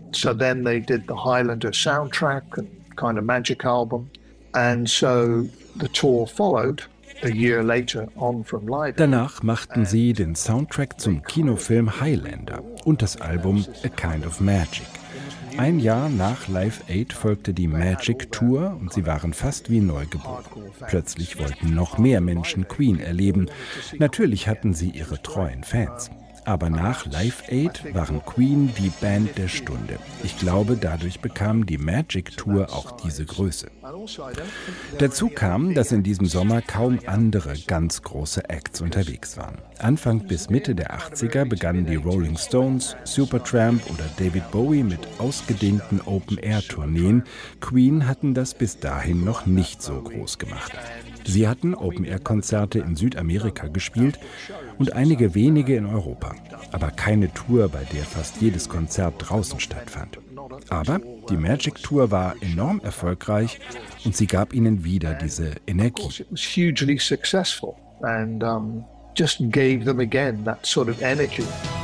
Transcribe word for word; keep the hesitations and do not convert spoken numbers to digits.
So then they did the Highlander soundtrack and kind of magic album. And so the tour followed a year later on from Live Aid. Danach machten sie den Soundtrack zum Kinofilm Highlander und das Album A Kind of Magic. Ein Jahr nach Live Aid folgte die Magic Tour und sie waren fast wie neugeboren. Plötzlich wollten noch mehr Menschen Queen erleben. Natürlich hatten sie ihre treuen Fans. Aber nach Live Aid waren Queen die Band der Stunde. Ich glaube, dadurch bekam die Magic Tour auch diese Größe. Dazu kam, dass in diesem Sommer kaum andere ganz große Acts unterwegs waren. Anfang bis Mitte der achtziger begannen die Rolling Stones, Supertramp oder David Bowie mit ausgedehnten Open-Air-Tourneen. Queen hatten das bis dahin noch nicht so groß gemacht. Sie hatten Open-Air-Konzerte in Südamerika gespielt und einige wenige in Europa. Aber keine Tour, bei der fast jedes Konzert draußen stattfand. Aber die Magic Tour war enorm erfolgreich und sie gab ihnen wieder diese Energie. It was hugely successful and um, just gave them again that sort of energy.